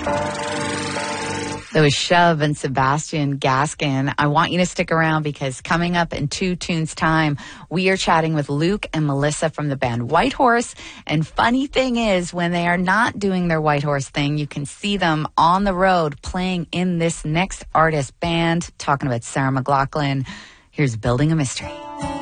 That was Shove and Sebastian Gaskin. I want you to stick around because coming up in 2 tunes time, we are chatting with Luke and Melissa from the band Whitehorse. And funny thing is, when they are not doing their Whitehorse thing, you can see them on the road playing in this next artist band, talking about Sarah McLachlan. Here's Building a Mystery.